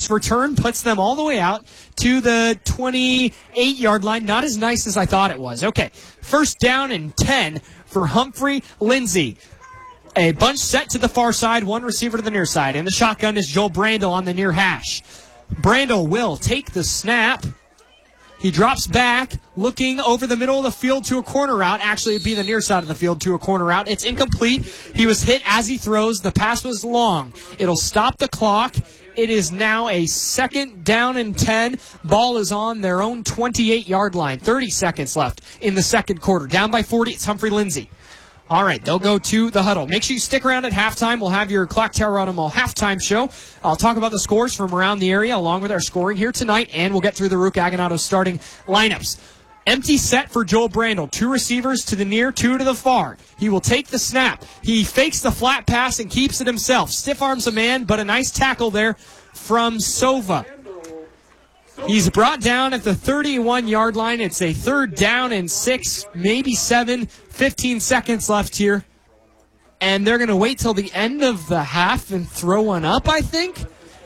Its return puts them all the way out to the 28-yard line. Not as nice as I thought it was. Okay, first down and 10 for Humphrey Lindsay. A bunch set to the far side, one receiver to the near side. In the shotgun is Joel Brandel on the near hash. Brandel will take the snap. He drops back, looking over the middle of the field to a corner route. Actually, it'd be the near side of the field to a corner route. It's incomplete. He was hit as he throws. The pass was long. It'll stop the clock. It is now a second down and 10. Ball is on their own 28-yard line. 30 seconds left in the second quarter. Down by 40, it's Humphrey Lindsay. All right, they'll go to the huddle. Make sure you stick around at halftime. We'll have your Clock Tower Auto Mall halftime show. I'll talk about the scores from around the area along with our scoring here tonight, and we'll get through the Rook Agonato starting lineups. Empty set for Joel Brandel. 2 receivers to the near, 2 to the far. He will take the snap. He fakes the flat pass and keeps it himself. Stiff arms a man, but a nice tackle there from Sova. He's brought down at the 31-yard line. It's a third down and 6, maybe 7, 15 seconds left here. And they're going to wait till the end of the half and throw one up, I think.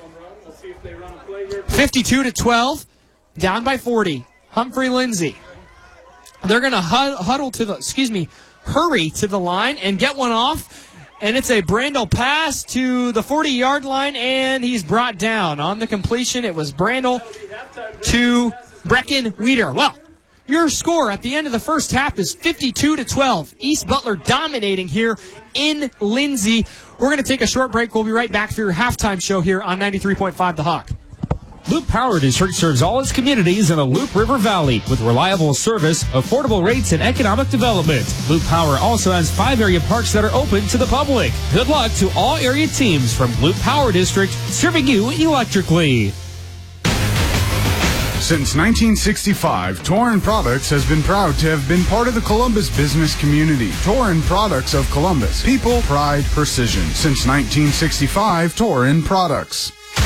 52-12, down by 40. Humphrey Lindsay. They're going to hurry to the line and get one off. And it's a Brandel pass to the 40-yard line, and he's brought down. On the completion, it was Brandel to Brecken Weeder. Well, your score at the end of the first half is 52-12. East Butler dominating here in Lindsay. We're going to take a short break. We'll be right back for your halftime show here on 93.5 The Hawk. Loup Power District serves all its communities in the Loup River Valley with reliable service, affordable rates, and economic development. Loup Power also has 5 area parks that are open to the public. Good luck to all area teams from Loup Power District, serving you electrically. Since 1965, Torin Products has been proud to have been part of the Columbus business community. Torin Products of Columbus. People, pride, precision. Since 1965, Torin Products.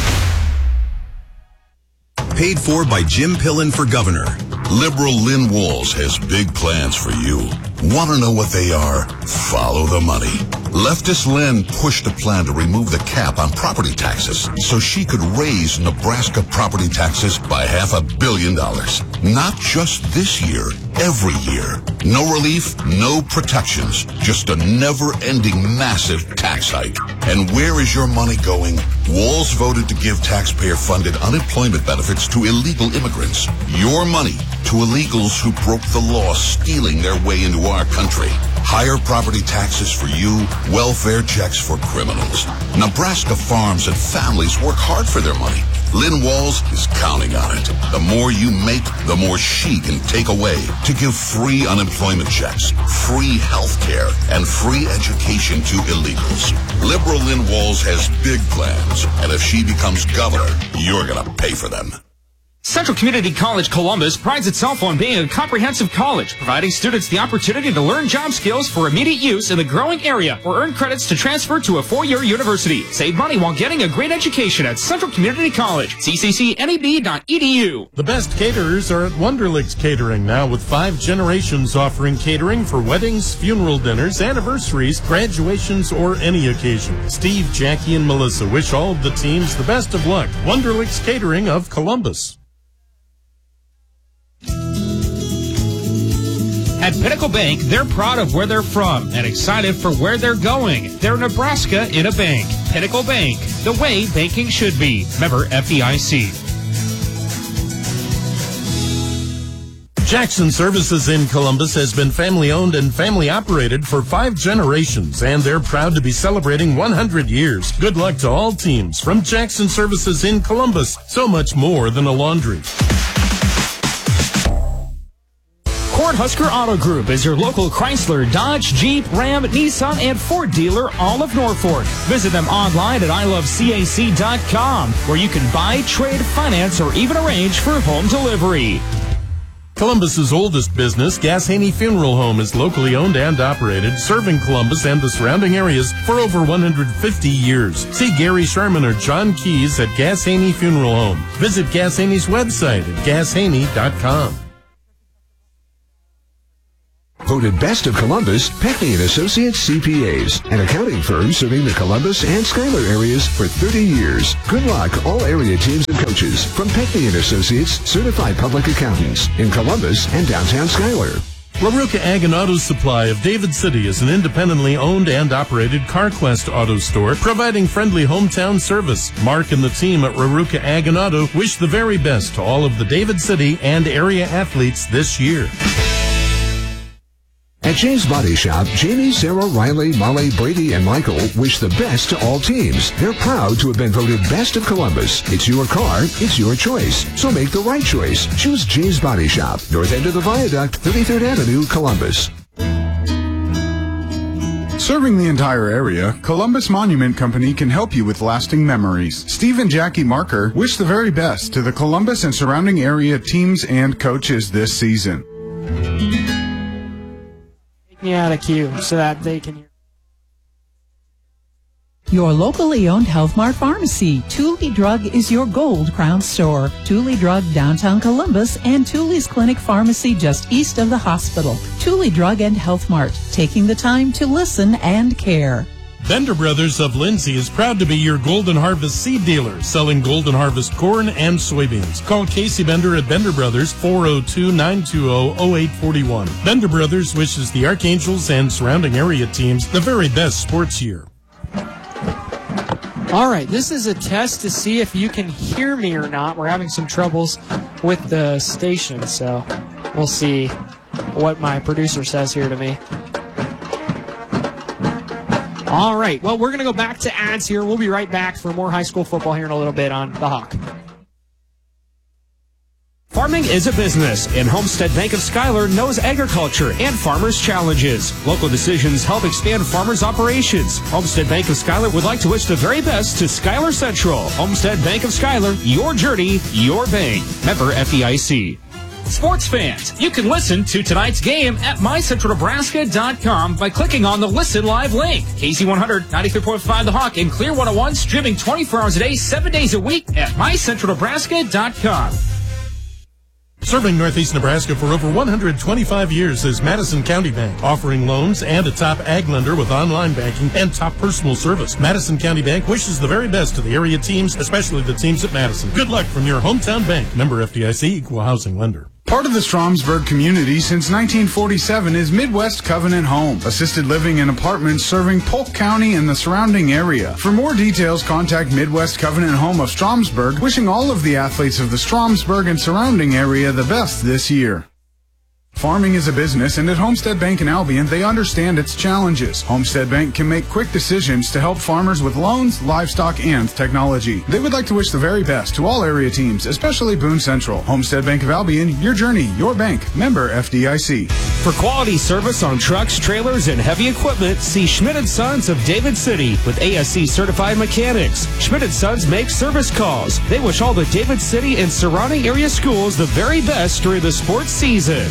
Paid for by Jim Pillen for governor. Liberal Lynn Walls has big plans for you. Want to know what they are? Follow the money. Leftist Lynn pushed a plan to remove the cap on property taxes so she could raise Nebraska property taxes by $500 million. Not just this year, every year. No relief, no protections, just a never-ending massive tax hike. And where is your money going? Walls voted to give taxpayer-funded unemployment benefits to illegal immigrants. Your money to illegals who broke the law, stealing their way into our country. Higher property taxes for you, welfare checks for criminals. Nebraska farms and families work hard for their money. Lynn Walls is counting on it. The more you make, the more she can take away to give free unemployment checks, free health care, and free education to illegals. Liberal Lynn Walls has big plans, and if she becomes governor, you're going to pay for them. Central Community College Columbus prides itself on being a comprehensive college, providing students the opportunity to learn job skills for immediate use in the growing area or earn credits to transfer to a 4-year university. Save money while getting a great education at Central Community College. cccneb.edu. The best caterers are at Wonderlicks Catering now with 5 generations offering catering for weddings, funeral dinners, anniversaries, graduations, or any occasion. Steve, Jackie, and Melissa wish all of the teams the best of luck. Wonderlicks Catering of Columbus. At Pinnacle Bank, they're proud of where they're from and excited for where they're going. They're Nebraska in a bank. Pinnacle Bank, the way banking should be. Member FDIC. Jackson Services in Columbus has been family-owned and family-operated for 5 generations, and they're proud to be celebrating 100 years. Good luck to all teams from Jackson Services in Columbus. So much more than a laundry. Cornhusker Auto Group is your local Chrysler, Dodge, Jeep, Ram, Nissan, and Ford dealer all of Norfolk. Visit them online at ilovecac.com, where you can buy, trade, finance, or even arrange for home delivery. Columbus's oldest business, Gas Haney Funeral Home, is locally owned and operated, serving Columbus and the surrounding areas for over 150 years. See Gary Sherman or John Keys at Gas Haney Funeral Home. Visit Gas Haney's website at gashaney.com. Voted Best of Columbus, Peckney & Associates CPAs, an accounting firm serving the Columbus and Schuyler areas for 30 years. Good luck, all area teams and coaches from Peckney & Associates, certified public accountants in Columbus and downtown Schuyler. LaRuca Ag and Auto Supply of David City is an independently owned and operated CarQuest auto store providing friendly hometown service. Mark and the team at LaRuca Ag and Auto wish the very best to all of the David City and area athletes this year. At James Body Shop, Jamie, Sarah, Riley, Molly, Brady, and Michael wish the best to all teams. They're proud to have been voted Best of Columbus. It's your car, it's your choice. So make the right choice. Choose James Body Shop, north end of the Viaduct, 33rd Avenue, Columbus. Serving the entire area, Columbus Monument Company can help you with lasting memories. Steve and Jackie Marker wish the very best to the Columbus and surrounding area teams and coaches this season. Out of queue so that they can hear. Your locally owned Health Mart Pharmacy. Thule Drug is your gold crown store. Thule Drug downtown Columbus and Thule's Clinic Pharmacy just east of the hospital. Thule Drug and Health Mart, taking the time to listen and care. Bender Brothers of Lindsay is proud to be your Golden Harvest seed dealer, selling Golden Harvest corn and soybeans. Call Casey Bender at Bender Brothers, 402-920-0841. Bender Brothers wishes the Archangels and surrounding area teams the very best sports year. All right, this is a test to see if you can hear me or not. We're having some troubles with the station, so we'll see what my producer says here to me. All right, well, we're going to go back to ads here. We'll be right back for more high school football here in a little bit on The Hawk. Farming is a business, and Homestead Bank of Schuyler knows agriculture and farmers' challenges. Local decisions help expand farmers' operations. Homestead Bank of Schuyler would like to wish the very best to Schuyler Central. Homestead Bank of Schuyler, your journey, your bank. Member FDIC. Sports fans, you can listen to tonight's game at mycentralnebraska.com by clicking on the Listen Live link. KC100, 93.5 The Hawk, and Clear 101 streaming 24 hours a day, 7 days a week at mycentralnebraska.com. Serving Northeast Nebraska for over 125 years is Madison County Bank, offering loans and a top ag lender with online banking and top personal service. Madison County Bank wishes the very best to the area teams, especially the teams at Madison. Good luck from your hometown bank. Member FDIC, Equal Housing Lender. Part of the Stromsburg community since 1947 is Midwest Covenant Home, assisted living and apartments serving Polk County and the surrounding area. For more details, contact Midwest Covenant Home of Stromsburg, wishing all of the athletes of the Stromsburg and surrounding area the best this year. Farming is a business, and at Homestead Bank in Albion, they understand its challenges. Homestead Bank can make quick decisions to help farmers with loans, livestock, and technology. They would like to wish the very best to all area teams, especially Boone Central. Homestead Bank of Albion, your journey, your bank. Member FDIC. For quality service on trucks, trailers, and heavy equipment, see Schmidt & Sons of David City with ASC certified mechanics. Schmidt & Sons makes service calls. They wish all the David City and surrounding area schools the very best during the sports season.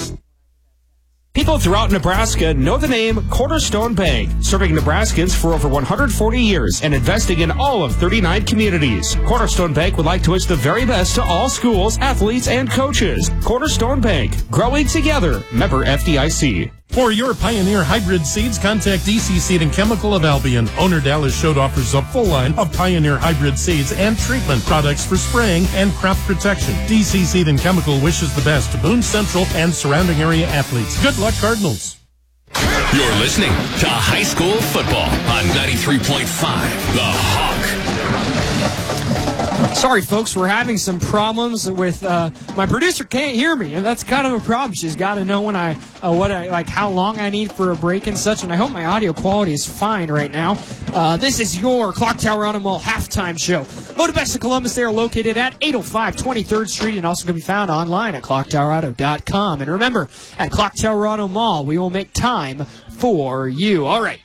People throughout Nebraska know the name Cornerstone Bank, serving Nebraskans for over 140 years and investing in all of 39 communities. Cornerstone Bank would like to wish the very best to all schools, athletes, and coaches. Cornerstone Bank, growing together. Member FDIC. For your Pioneer hybrid seeds, contact DC Seed and Chemical of Albion. Owner Dallas Schott offers a full line of Pioneer hybrid seeds and treatment products for spraying and crop protection. DC Seed and Chemical wishes the best to Boone Central and surrounding area athletes. Good luck, Cardinals. You're listening to high school football on 93.5 The Hawk. Sorry, folks, we're having some problems with my producer can't hear me, and that's kind of a problem. She's got to know when how long I need for a break and such, and I hope my audio quality is fine right now. This is your Clock Tower Auto Mall halftime show. Voted Best of Columbus. They are located at 805 23rd Street and also can be found online at clocktowerauto.com. And remember, at Clock Tower Auto Mall, we will make time for you. All right.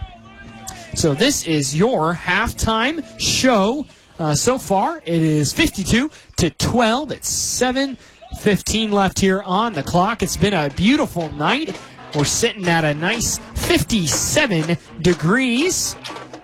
So this is your halftime show. So far, it is 52-12. It's 7:15 left here on the clock. It's been a beautiful night. We're sitting at a nice 57 degrees.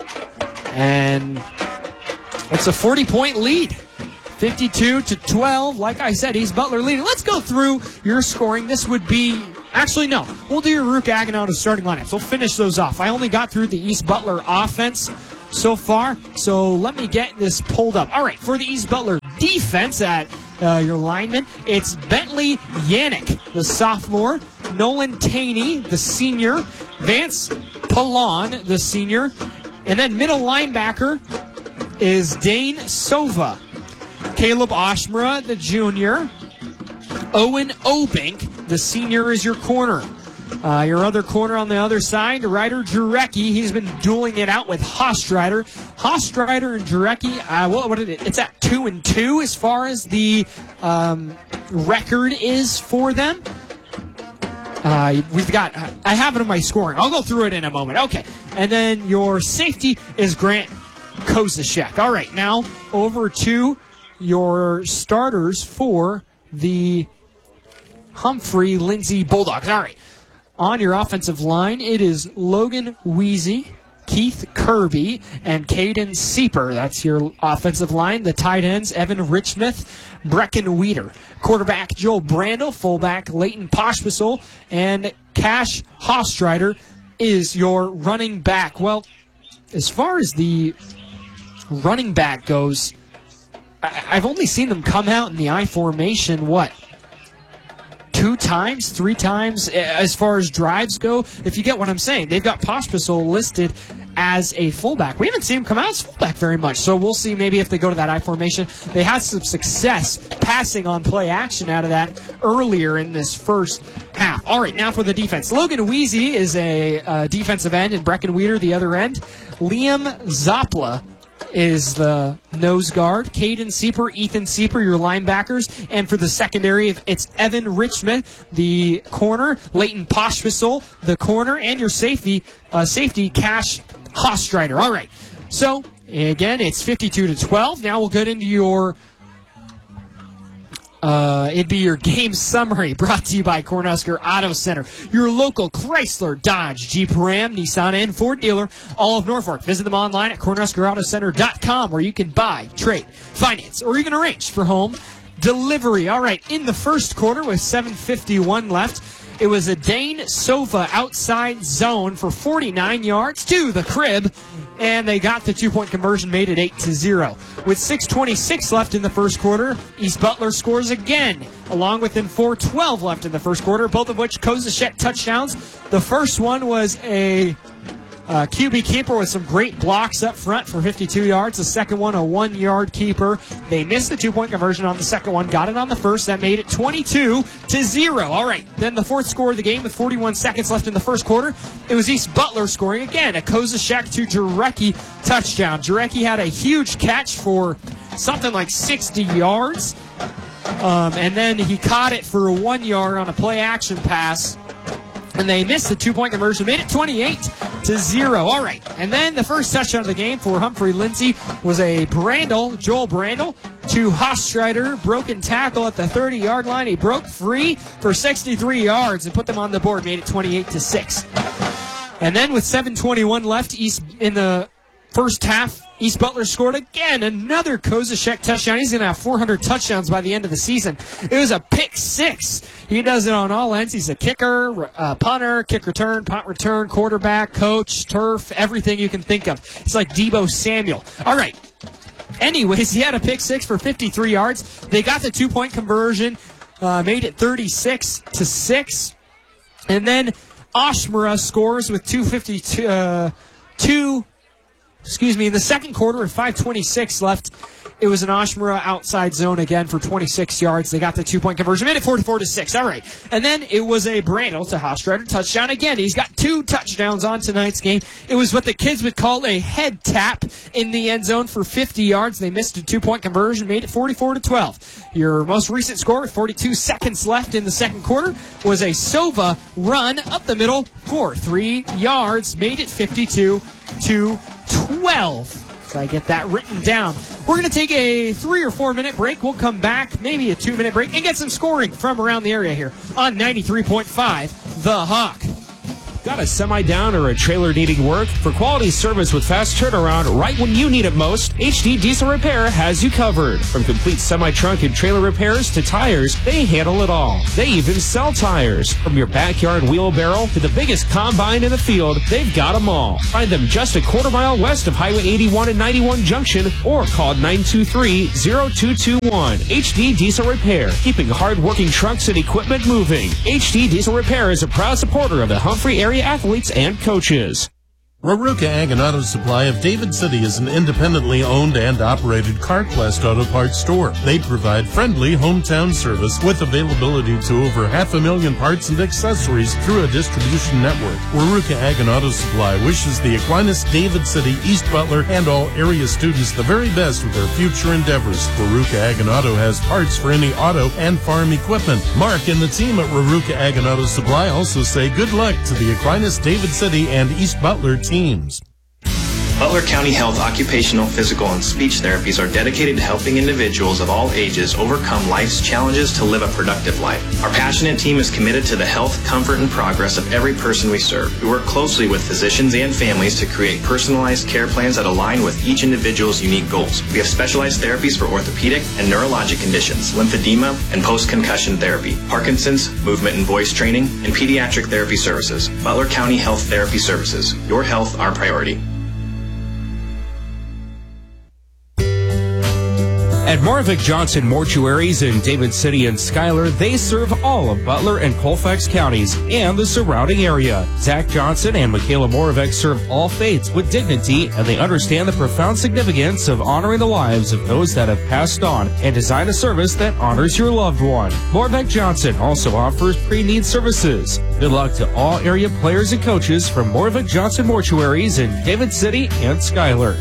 And it's a 40-point lead. 52-12. Like I said, East Butler leading. Let's go through your scoring. This would be Actually, no. We'll do your Rook Aganotta starting lineups. We'll finish those off. I only got through the East Butler offense so far, so let me get this pulled up. All right, for the East Butler defense at your lineman, it's Bentley Yannick, the sophomore, Nolan Taney, the senior, Vance Pallon, the senior, and then middle linebacker is Dane Sova, Caleb Oshmura, the junior, Owen Obink, the senior, is your corner. Your other corner on the other side, Ryder Jurecki. He's been dueling it out with Hostreiter. Hostreiter and Jurecki, it's at 2-2 as far as the record is for them. I have it in my scoring. I'll go through it in a moment. Okay. And then your safety is Grant Kozashek. All right. Now over to your starters for the Humphrey Lindsay Bulldogs. All right. On your offensive line, it is Logan Weezy, Keith Kirby, and Caden Sieper. That's your offensive line. The tight ends, Evan Richmith, Brecken Weeder. Quarterback, Joel Brandel. Fullback, Leighton Poshpissel. And Cash Hostreiter is your running back. Well, as far as the running back goes, I've only seen them come out in the I formation, 2 times, 3 times as far as drives go, if you get what I'm saying. They've got Poshpissel listed as a fullback. We haven't seen him come out as fullback very much, so we'll see maybe if they go to that I formation. They had some success passing on play action out of that earlier in this first half. All right, now for the defense. Logan Weezy is a defensive end, and Brecken Weeder the other end. Liam Zopla is the nose guard. Caden Sieper, Ethan Sieper, your linebackers. And for the secondary, it's Evan Richmond, the corner. Leighton Poshpissel, the corner. And your safety, Cash Hostreiter. All right. So, again, it's 52-12. Now we'll get into your... it'd be your game summary brought to you by Cornhusker Auto Center, your local Chrysler, Dodge, Jeep, Ram, Nissan, and Ford dealer, all of Norfolk. Visit them online at CornhuskerAutoCenter.com, where you can buy, trade, finance, or even arrange for home delivery. All right, in the first quarter with 7:51 left, it was a Dane Sova outside zone for 49 yards to the crib, and they got the 2-point conversion, made it 8-0. With 6:26 left in the first quarter, East Butler scores again, along with 4:12 left in the first quarter, both of which Kozashek touchdowns. The first one was a QB keeper with some great blocks up front for 52 yards. The second one, a 1-yard keeper. They missed the 2-point conversion on the second one, got it on the first. That made it 22-0. All right, then the fourth score of the game with 41 seconds left in the first quarter. It was East Butler scoring again, a Kozashek to Jurecki touchdown. Jurecki had a huge catch for something like 60 yards. And then he caught it for 1 yard on a play-action pass. And they missed the 2-point conversion, made it 28-0. All right. And then the first touchdown of the game for Humphrey Lindsay was a Joel Brandel to Hostreiter. Broken tackle at the 30-yard line. He broke free for 63 yards and put them on the board, made it 28-6. And then with 7:21 left in the first half, East Butler scored again, another Kozashek touchdown. He's going to have 400 touchdowns by the end of the season. It was a pick 6. He does it on all ends. He's a kicker, punter, kick return, punt return, quarterback, coach, turf, everything you can think of. It's like Deebo Samuel. All right. Anyways, he had a pick 6 for 53 yards. They got the 2-point conversion, made it 36-6. And then Oshmura scores with 2:52. In the second quarter with 5:26 left, it was an Oshmura outside zone again for 26 yards. They got the 2-point conversion, made it 44-6. All right. And then it was a Brandel to Hostreiter touchdown again. He's got 2 touchdowns on tonight's game. It was what the kids would call a head tap in the end zone for 50 yards. They missed a 2-point conversion, made it 44-12. Your most recent score with 42 seconds left in the second quarter was a Sova run up the middle for 3 yards, made it 52-12. So I get that written down. We're going to take a 3 or 4 minute break. We'll come back, maybe a 2-minute break, and get some scoring from around the area here on 93.5 The Hawk. Got a semi down or a trailer needing work? For quality service with fast turnaround right when you need it most, HD Diesel Repair has you covered. From complete semi-trunk and trailer repairs to tires, they handle it all. They even sell tires. From your backyard wheelbarrow to the biggest combine in the field, they've got them all. Find them just a quarter mile west of Highway 81 and 91 Junction or call 923-0221. HD Diesel Repair, keeping hard-working trucks and equipment moving. HD Diesel Repair is a proud supporter of the Humphrey area athletes and coaches. Raruka Ag and Auto Supply of David City is an independently owned and operated CarQuest auto parts store. They provide friendly hometown service with availability to over 500,000 parts and accessories through a distribution network. Raruka Ag and Auto Supply wishes the Aquinas, David City, East Butler, and all area students the very best with their future endeavors. Raruka Ag and Auto has parts for any auto and farm equipment. Mark and the team at Raruka Ag and Auto Supply also say good luck to the Aquinas, David City, and East Butler teams. Butler County Health Occupational, Physical, and Speech Therapies are dedicated to helping individuals of all ages overcome life's challenges to live a productive life. Our passionate team is committed to the health, comfort, and progress of every person we serve. We work closely with physicians and families to create personalized care plans that align with each individual's unique goals. We have specialized therapies for orthopedic and neurologic conditions, lymphedema, and post-concussion therapy, Parkinson's, movement and voice training, and pediatric therapy services. Butler County Health Therapy Services. Your health, our priority. At Moravec Johnson Mortuaries in David City and Schuyler, they serve all of Butler and Colfax counties and the surrounding area. Zach Johnson and Michaela Moravec serve all faiths with dignity, and they understand the profound significance of honoring the lives of those that have passed on and design a service that honors your loved one. Moravec Johnson also offers pre-need services. Good luck to all area players and coaches from Moravec Johnson Mortuaries in David City and Schuyler.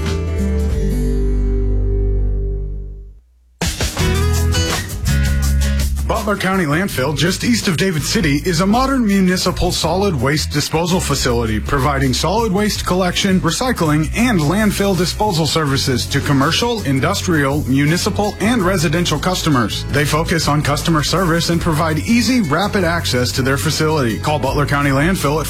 Butler County Landfill, just east of David City, is a modern municipal solid waste disposal facility providing solid waste collection, recycling, and landfill disposal services to commercial, industrial, municipal, and residential customers. They focus on customer service and provide easy, rapid access to their facility. Call Butler County Landfill at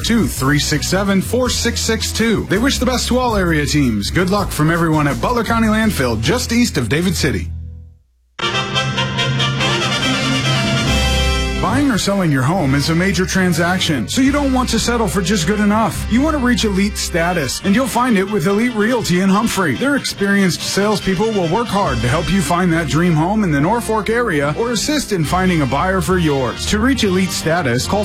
402-367-4662. They wish the best to all area teams. Good luck from everyone at Butler County Landfill, just east of David City. Buying or selling your home is a major transaction, so you don't want to settle for just good enough. You want to reach elite status, and you'll find it with Elite Realty in Humphrey. Their experienced salespeople will work hard to help you find that dream home in the Norfolk area or assist in finding a buyer for yours. To reach elite status, call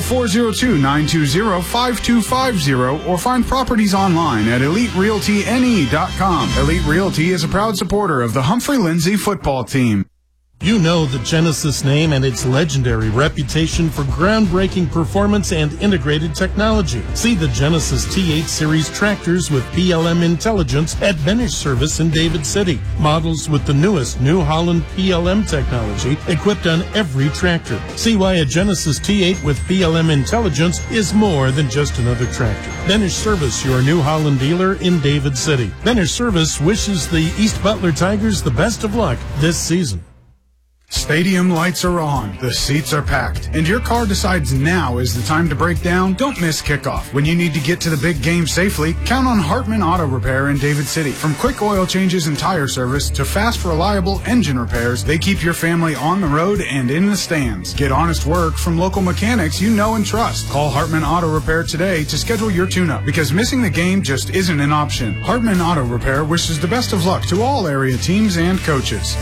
402-920-5250 or find properties online at EliteRealtyNE.com. Elite Realty is a proud supporter of the Humphrey Lindsay football team. You know the Genesis name and its legendary reputation for groundbreaking performance and integrated technology. See the Genesis T8 Series tractors with PLM intelligence at Benish Service in David City. Models with the newest New Holland PLM technology equipped on every tractor. See why a Genesis T8 with PLM intelligence is more than just another tractor. Benish Service, your New Holland dealer in David City. Benish Service wishes the East Butler Tigers the best of luck this season. Stadium lights are on, the seats are packed, and your car decides now is the time to break down. Don't miss kickoff. When you need to get to the big game safely, count on Hartman Auto Repair in David City. From quick oil changes and tire service to fast, reliable engine repairs, they keep your family on the road and in the stands. Get honest work from local mechanics you know and trust. Call Hartman Auto Repair today to schedule your tune-up, because missing the game just isn't an option. Hartman Auto Repair wishes the best of luck to all area teams and coaches.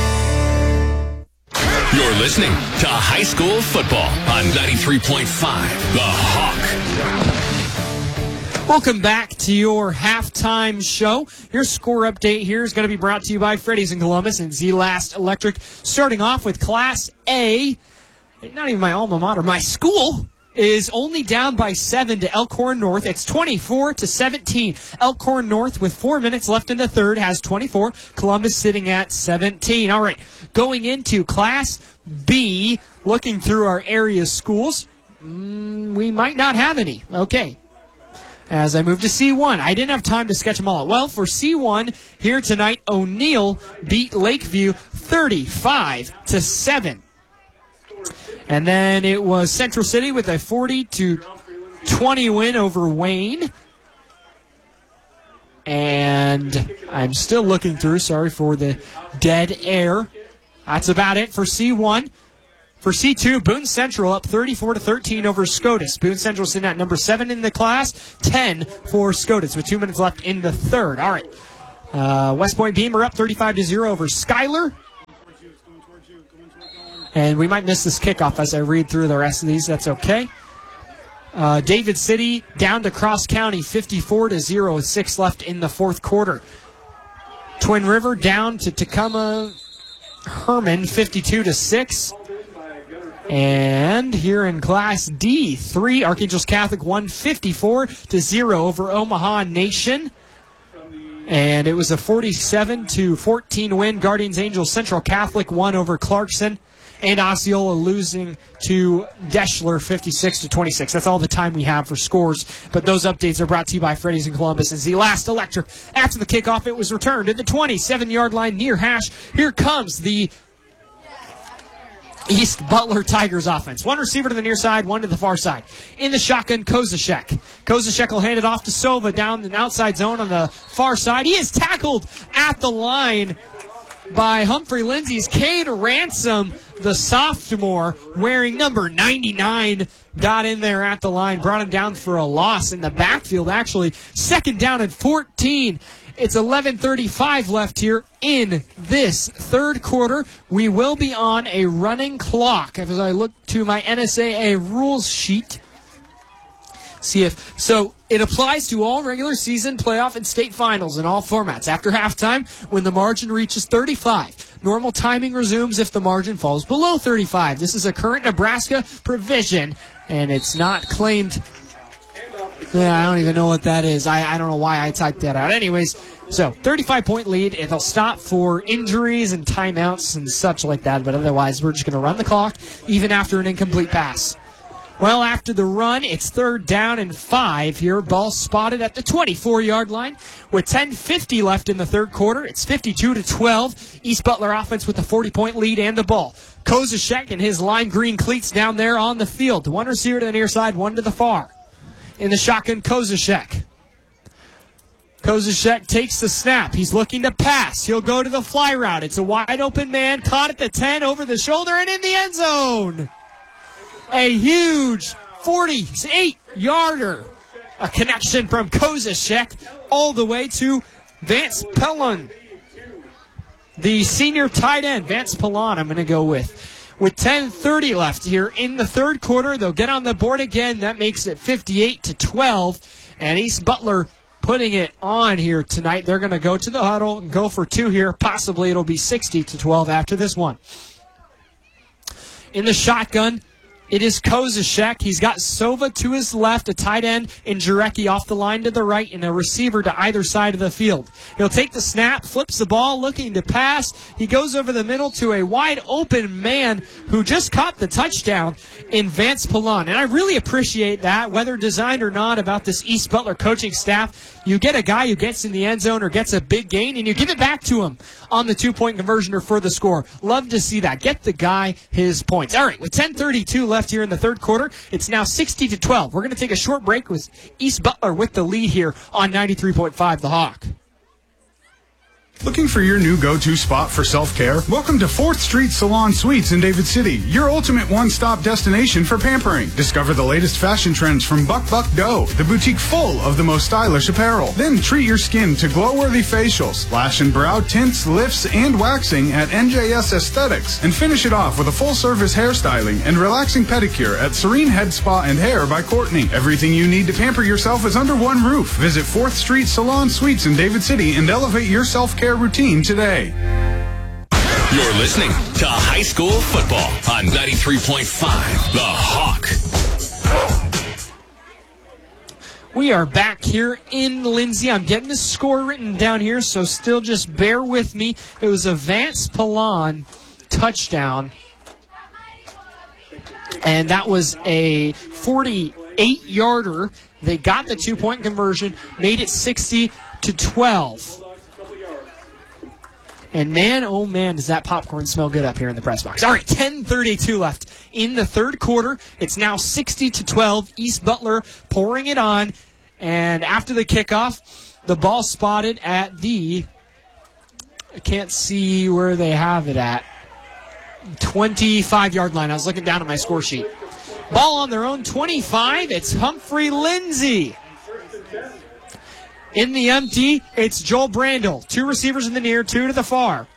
You're listening to High School Football on 93.5 The Hawk. Welcome back to your halftime show. Your score update here is going to be brought to you by Freddy's in Columbus and Z-Last Electric. Starting off with Class A, not even my alma mater, my school is only down by 7 to Elkhorn North. It's 24-17. Elkhorn North, with 4 minutes left in the third, has 24. Columbus sitting at 17. All right, going into Class B, looking through our area schools, we might not have any. Okay. As I move to C1, I didn't have time to sketch them all out. Well, for C1, here tonight, O'Neill beat Lakeview 35-7. And then it was Central City with a 40-10 20 win over Wayne. And I'm still looking through. Sorry for the dead air. That's about it for C1. For C2, Boone Central up 34-13 over Scotus. Boone Central sitting at number 7 in the class, 10 for Scotus with 2 minutes left in the third. All right. West Point Beamer up 35-0 over Schuyler. And we might miss this kickoff as I read through the rest of these. That's okay. David City down to Cross County 54-0 with 6 left in the fourth quarter. Twin River down to Tacoma Herman 52-6. And here in Class D3, Archangels Catholic won 54-0 over Omaha Nation. And it was a 47-14 win. Guardians Angels Central Catholic won over Clarkson. And Osceola losing to Deschler 56-26. That's all the time we have for scores. But those updates are brought to you by Freddy's in Columbus. As the last electric after the kickoff, it was returned at the 27-yard line near hash. Here comes the East Butler Tigers offense. One receiver to the near side, one to the far side. In the shotgun, Kozashek. Kozashek will hand it off to Sova down the outside zone on the far side. He is tackled at the line by Humphrey Lindsay's Cade Ransom, the sophomore, wearing number 99, got in there at the line, brought him down for a loss in the backfield, actually. Second down and 14. It's 11:35 left here in this third quarter. We will be on a running clock as I look to my NSAA rules sheet. See if so it applies to all regular season, playoff, and state finals in all formats. After halftime, when the margin reaches 35, normal timing resumes if the margin falls below 35. This is a current Nebraska provision, and it's not claimed. Yeah, I don't even know what that is. I don't know why I typed that out. Anyways, so 35-point lead. It'll stop for injuries and timeouts and such like that, but otherwise we're just going to run the clock even after an incomplete pass. Well, after the run, it's 3rd down and 5 here. Ball spotted at the 24-yard line with 10:50 left in the third quarter. It's 52-12. East Butler offense with a 40-point lead and the ball. Kozashek and his lime green cleats down there on the field. One receiver to the near side, one to the far. In the shotgun, Kozashek. Kozashek takes the snap. He's looking to pass. He'll go to the fly route. It's a wide open man, caught at the 10, over the shoulder, and in the end zone. A huge 48-yarder. A connection from Kozashek all the way to Vance Pellon. The senior tight end, Vance Pellon, I'm going to go with. With 10:30 left here in the third quarter, they'll get on the board again. That makes it 58-12. And East Butler putting it on here tonight. They're going to go to the huddle and go for 2 here. Possibly it'll be 60-12 after this one. In the shotgun, it is Kozashek. He's got Sova to his left, a tight end, and Jarecki off the line to the right, and a receiver to either side of the field. He'll take the snap, flips the ball, looking to pass. He goes over the middle to a wide open man who just caught the touchdown in Vance Pellon. And I really appreciate that, whether designed or not, about this East Butler coaching staff. You get a guy who gets in the end zone or gets a big gain, and you give it back to him on the 2-point conversion or for the score. Love to see that. Get the guy his points. All right, with 10:32 left here in the third quarter, it's now 60-12. We're going to take a short break with East Butler with the lead here on 93.5 The Hawk. Looking for your new go-to spot for self-care? Welcome to 4th Street Salon Suites in David City, your ultimate one-stop destination for pampering. Discover the latest fashion trends from Buck Buck Doe, the boutique full of the most stylish apparel. Then treat your skin to glow-worthy facials, lash and brow tints, lifts, and waxing at NJS Aesthetics. And finish it off with a full-service hairstyling and relaxing pedicure at Serene Head Spa and Hair by Courtney. Everything you need to pamper yourself is under one roof. Visit 4th Street Salon Suites in David City and elevate your self-care routine today. You're listening to high school football on 93.5 The Hawk. We are back here in Lindsay. I'm getting the score written down here, so still just bear with me. It was a Vance Pellon touchdown, and that was a 48-yarder. They got the 2-point conversion, made it 60-12. And man, oh man, does that popcorn smell good up here in the press box. All right, 10:32 left in the third quarter. It's now 60-12. East Butler pouring it on. And after the kickoff, the ball spotted at the, I can't see where they have it at, 25-yard line. I was looking down at my score sheet. Ball on their own 25. It's Humphrey Lindsay. In the empty, it's Joel Brandel. 2 receivers in the near, 2 to the far.